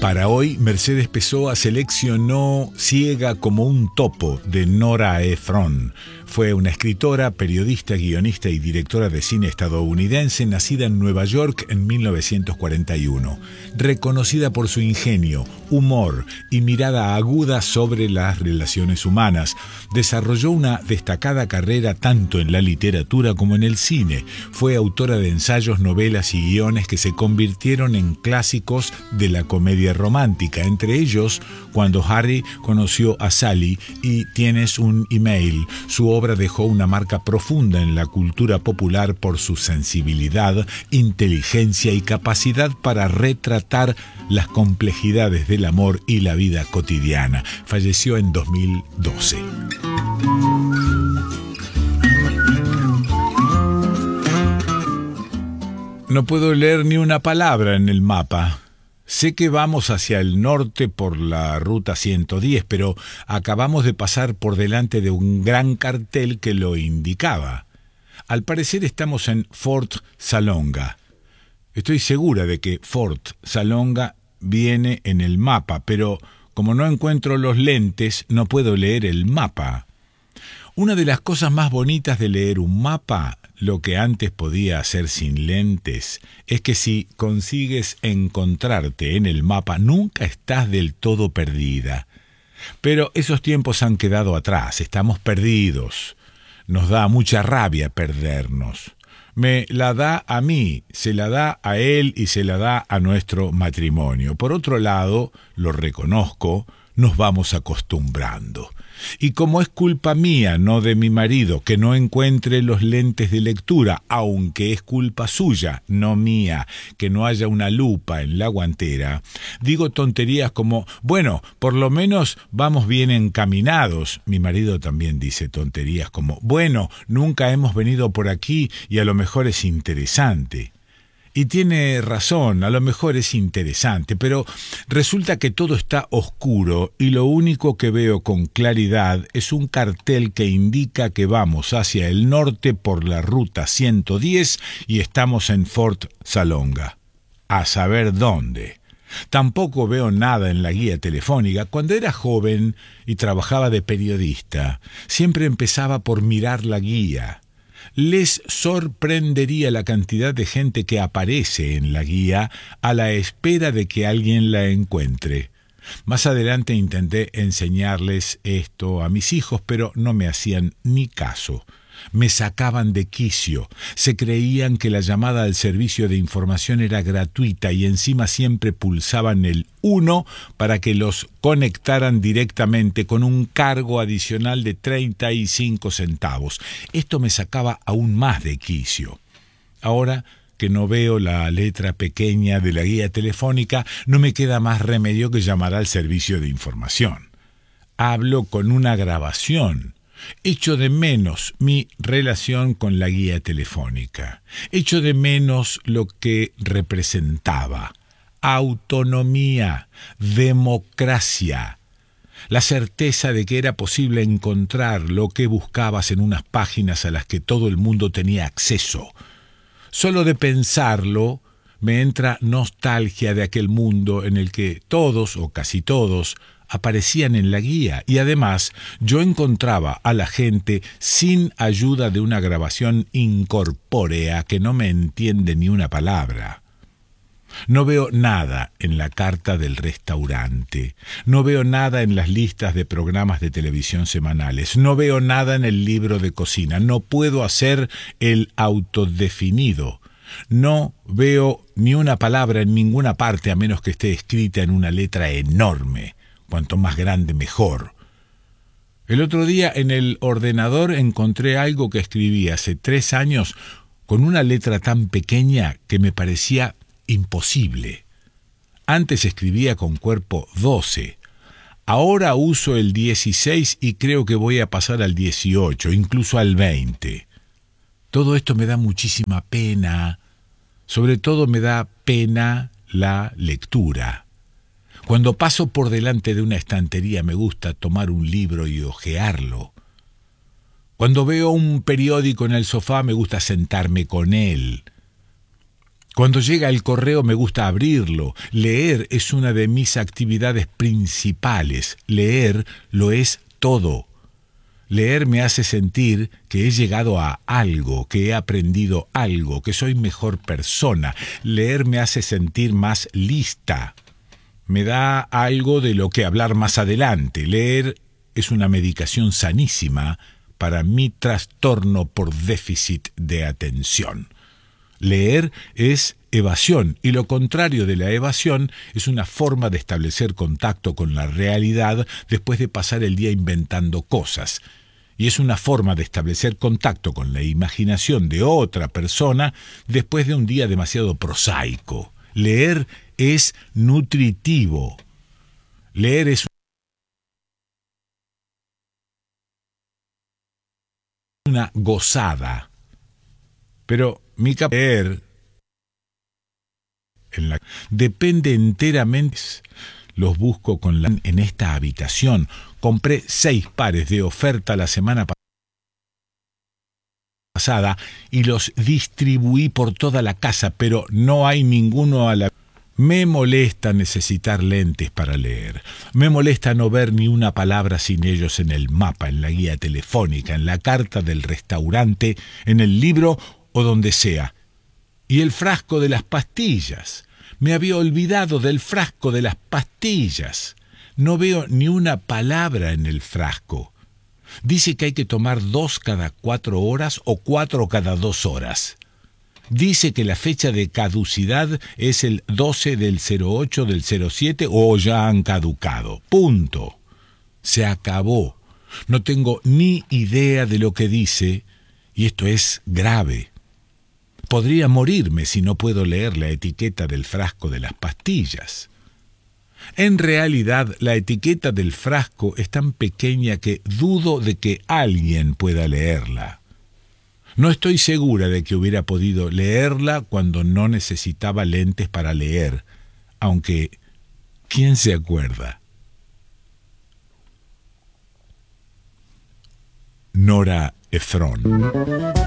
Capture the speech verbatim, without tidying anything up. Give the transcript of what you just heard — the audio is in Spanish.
Para hoy, Mercedes Pessoa seleccionó Ciega como un topo de Nora Ephron. Fue una escritora, periodista, guionista y directora de cine estadounidense nacida en Nueva York en mil novecientos cuarenta y uno. Reconocida por su ingenio, humor y mirada aguda sobre las relaciones humanas, desarrolló una destacada carrera tanto en la literatura como en el cine. Fue autora de ensayos, novelas y guiones que se convirtieron en clásicos de la comedia romántica, entre ellos Cuando Harry conoció a Sally y Tienes un email. Su obra dejó una marca profunda en la cultura popular por su sensibilidad, inteligencia y capacidad para retratar las complejidades del amor y la vida cotidiana. Falleció en dos mil doce. No puedo leer ni una palabra en el mapa. Sé que vamos hacia el norte por la ruta ciento diez, pero acabamos de pasar por delante de un gran cartel que lo indicaba. Al parecer estamos en Fort Salonga. Estoy segura de que Fort Salonga viene en el mapa, pero como no encuentro los lentes, no puedo leer el mapa. Una de las cosas más bonitas de leer un mapa, lo que antes podía hacer sin lentes, es que si consigues encontrarte en el mapa, nunca estás del todo perdida. Pero esos tiempos han quedado atrás, estamos perdidos. Nos da mucha rabia perdernos. Me la da a mí, se la da a él y se la da a nuestro matrimonio. Por otro lado, lo reconozco, nos vamos acostumbrando. Y como es culpa mía, no de mi marido, que no encuentre los lentes de lectura, aunque es culpa suya, no mía, que no haya una lupa en la guantera, digo tonterías como, bueno, por lo menos vamos bien encaminados. Mi marido también dice tonterías como, bueno, nunca hemos venido por aquí y a lo mejor es interesante. Y tiene razón, a lo mejor es interesante, pero resulta que todo está oscuro y lo único que veo con claridad es un cartel que indica que vamos hacia el norte por la ruta ciento diez y estamos en Fort Salonga. A saber dónde. Tampoco veo nada en la guía telefónica. Cuando era joven y trabajaba de periodista, siempre empezaba por mirar la guía. Les sorprendería la cantidad de gente que aparece en la guía a la espera de que alguien la encuentre. Más adelante intenté enseñarles esto a mis hijos, pero no me hacían ni caso. Me sacaban de quicio. Se creían que la llamada al servicio de información era gratuita y encima siempre pulsaban el uno para que los conectaran directamente con un cargo adicional de treinta y cinco centavos. Esto me sacaba aún más de quicio. Ahora que no veo la letra pequeña de la guía telefónica, no me queda más remedio que llamar al servicio de información. Hablo con una grabación. Echo de menos mi relación con la guía telefónica. Echo de menos lo que representaba. Autonomía, democracia. La certeza de que era posible encontrar lo que buscabas en unas páginas a las que todo el mundo tenía acceso. Solo de pensarlo me entra nostalgia de aquel mundo en el que todos, o casi todos, aparecían en la guía y además yo encontraba a la gente sin ayuda de una grabación incorpórea que no me entiende ni una palabra. No veo nada en la carta del restaurante, no veo nada en las listas de programas de televisión semanales, no veo nada en el libro de cocina, no puedo hacer el autodefinido. No veo ni una palabra en ninguna parte a menos que esté escrita en una letra enorme. Cuanto más grande, mejor. El otro día en el ordenador encontré algo que escribí hace tres años con una letra tan pequeña que me parecía imposible. Antes escribía con cuerpo doce. Ahora uso el dieciséis y creo que voy a pasar al dieciocho, incluso al veinte. Todo esto me da muchísima pena. Sobre todo me da pena la lectura. Cuando paso por delante de una estantería me gusta tomar un libro y hojearlo. Cuando veo un periódico en el sofá me gusta sentarme con él. Cuando llega el correo me gusta abrirlo. Leer es una de mis actividades principales. Leer lo es todo. Leer me hace sentir que he llegado a algo, que he aprendido algo, que soy mejor persona. Leer me hace sentir más lista. Me da algo de lo que hablar más adelante. Leer es una medicación sanísima para mi trastorno por déficit de atención. Leer es evasión, y lo contrario de la evasión es una forma de establecer contacto con la realidad después de pasar el día inventando cosas. Y es una forma de establecer contacto con la imaginación de otra persona después de un día demasiado prosaico. Leer es nutritivo. Leer es una gozada. Pero mi capacidad de leer en la depende enteramente. Los busco con la en esta habitación. Compré seis pares de oferta la semana pasada y los distribuí por toda la casa, pero no hay ninguno a la... Me molesta necesitar lentes para leer. Me molesta no ver ni una palabra sin ellos en el mapa, en la guía telefónica, en la carta del restaurante, en el libro o donde sea. Y el frasco de las pastillas. Me había olvidado del frasco de las pastillas. No veo ni una palabra en el frasco. Dice que hay que tomar dos cada cuatro horas o cuatro cada dos horas. Dice que la fecha de caducidad es el doce del cero ocho del cero siete o ya han caducado. Punto. Se acabó. No tengo ni idea de lo que dice y esto es grave. Podría morirme si no puedo leer la etiqueta del frasco de las pastillas. En realidad, la etiqueta del frasco es tan pequeña que dudo de que alguien pueda leerla. No estoy segura de que hubiera podido leerla cuando no necesitaba lentes para leer, aunque, ¿quién se acuerda? Nora Ephron.